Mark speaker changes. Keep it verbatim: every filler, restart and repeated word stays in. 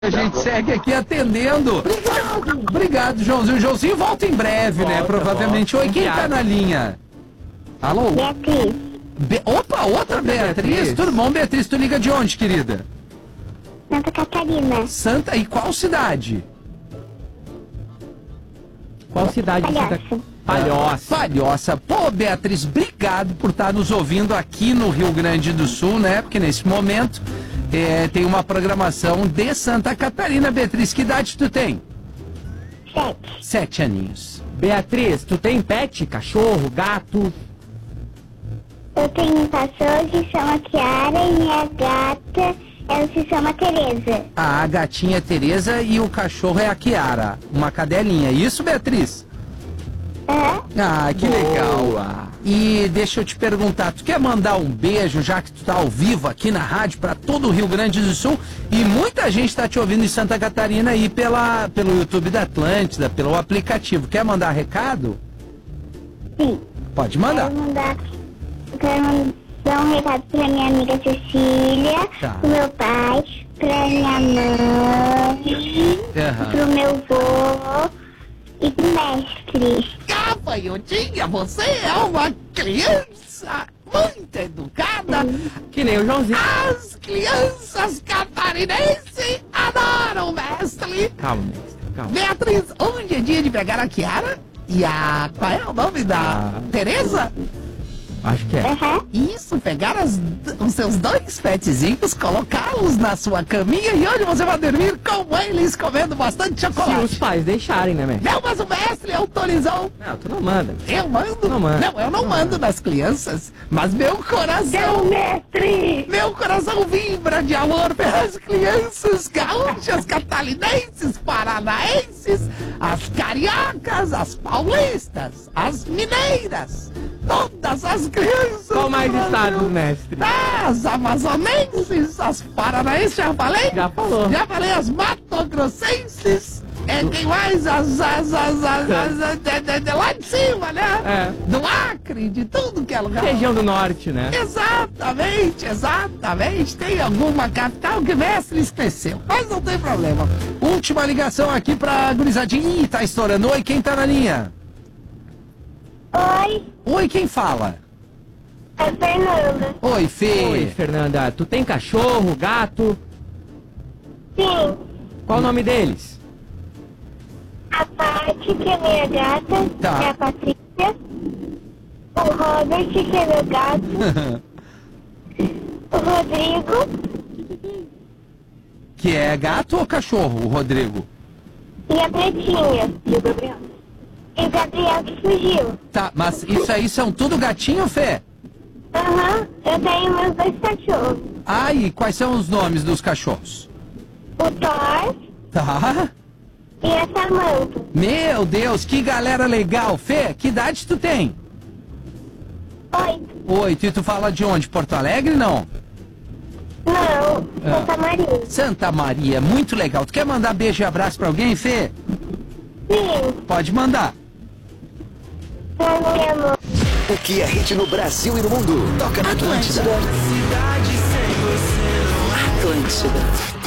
Speaker 1: A gente segue aqui atendendo. Obrigado. Obrigado, Joãozinho. O Joãozinho volta em breve, volta, né? Provavelmente. Volta. Oi, quem tá na linha? Alô?
Speaker 2: Beatriz.
Speaker 1: Be Opa, outra, outra Beatriz. Beatriz. Tudo bom, Beatriz? Tu liga de onde, querida?
Speaker 2: Santa Catarina.
Speaker 1: Santa... E qual cidade?
Speaker 3: Qual cidade?
Speaker 2: Palhoça.
Speaker 3: Santa... Palhoça.
Speaker 1: Palhoça. Pô, Beatriz, obrigado por estar nos ouvindo aqui no Rio Grande do Sul, né? Porque nesse momento é, tem uma programação de Santa Catarina. Beatriz, que idade tu tem?
Speaker 2: Sete.
Speaker 1: Sete aninhos.
Speaker 3: Beatriz, tu tem pet? Cachorro, gato?
Speaker 2: Eu tenho um cachorro que se chama Kiara e minha gata, ela se chama Tereza.
Speaker 1: A gatinha é Tereza e o cachorro é a Kiara, uma cadelinha. Isso, Beatriz?
Speaker 2: Aham.
Speaker 1: Ah, que
Speaker 3: Boa.
Speaker 1: legal. E deixa eu te perguntar, tu quer mandar um beijo, já que tu tá ao vivo aqui na rádio, para todo o Rio Grande do Sul, e muita gente tá te ouvindo em Santa Catarina aí pela, pelo YouTube da Atlântida, pelo aplicativo. Quer mandar recado?
Speaker 2: Sim.
Speaker 1: Pode mandar.
Speaker 2: Quero mandar, quero mandar um recado pra minha amiga Cecília,
Speaker 1: Tá.
Speaker 2: pro meu pai, pra minha mãe,
Speaker 1: Aham.
Speaker 2: pro meu avô e pro mestre.
Speaker 1: Gafanhotinha, você é uma criança muito educada.
Speaker 3: Que nem o Joãozinho.
Speaker 1: As crianças catarinenses adoram o mestre.
Speaker 3: Calma, mestre, calma.
Speaker 1: Beatriz, hoje é dia de pegar a Kiara e a... Qual é o nome da...
Speaker 3: Ah.
Speaker 1: Tereza?
Speaker 3: Acho que é.
Speaker 2: Aham.
Speaker 1: Isso, pegar as, os seus dois petzinhos, colocá-los na sua caminha e hoje você vai dormir com eles comendo bastante
Speaker 3: Se
Speaker 1: chocolate.
Speaker 3: os pais deixarem, né, mestre?
Speaker 1: Não, mas o mestre autorizou.
Speaker 3: Não, tu não manda.
Speaker 1: Eu mando?
Speaker 3: Não manda.
Speaker 1: Não, eu não mando nas crianças, mas meu coração,
Speaker 2: mestre!
Speaker 1: meu coração vibra de amor pelas crianças gaúchas, catarinenses, paranaenses, as cariocas, as paulistas, as mineiras, todas as crianças.
Speaker 3: Qual mais
Speaker 1: do Brasil.
Speaker 3: estado, mestre?
Speaker 1: As amazonenses, as paranaenses, já falei?
Speaker 3: Já falou.
Speaker 1: Já falei, as matogrossenses. É, quem mais? As, as, as, as, as, as de, de, de lá de cima, né?
Speaker 3: É.
Speaker 1: Do Acre, de tudo que é lugar.
Speaker 3: Região do Norte, né?
Speaker 1: Exatamente, exatamente. Tem alguma capital que o mestre esqueceu, mas não tem problema. Última ligação aqui pra gurizadinha. Ih, tá estourando. Oi, quem tá na linha?
Speaker 2: Oi,
Speaker 1: Oi, quem fala?
Speaker 2: é a Fernanda.
Speaker 1: Oi, Fê.
Speaker 3: Oi, Fernanda. Tu tem cachorro, gato?
Speaker 2: Sim,
Speaker 3: Qual o nome deles?
Speaker 2: a Paty, que é minha gata,
Speaker 1: Tá.
Speaker 2: que é a Patrícia. O Robert, que é meu gato. O Rodrigo
Speaker 1: Que é gato ou cachorro, o Rodrigo?
Speaker 2: e a Pretinha. E o Gabriel. E o Gabriel que fugiu.
Speaker 1: Tá, mas isso aí são tudo gatinho, Fê?
Speaker 2: Aham, eu tenho meus dois cachorros.
Speaker 1: Ah, e quais são os nomes dos cachorros?
Speaker 2: O Thor
Speaker 1: Tá.
Speaker 2: e a Samantha.
Speaker 1: Meu Deus, que galera legal. Fê, que idade tu tem?
Speaker 2: Oi.
Speaker 1: Oito. E tu fala de onde? Porto Alegre, não?
Speaker 2: Não,
Speaker 1: Ah.
Speaker 2: Santa Maria.
Speaker 1: Santa Maria, muito legal. Tu quer mandar beijo e abraço pra alguém, Fê?
Speaker 2: Sim,
Speaker 1: Pode mandar.
Speaker 2: pra minha mãe.
Speaker 4: O que é hit no Brasil e no mundo? Toca na Atlântida. Atlântida.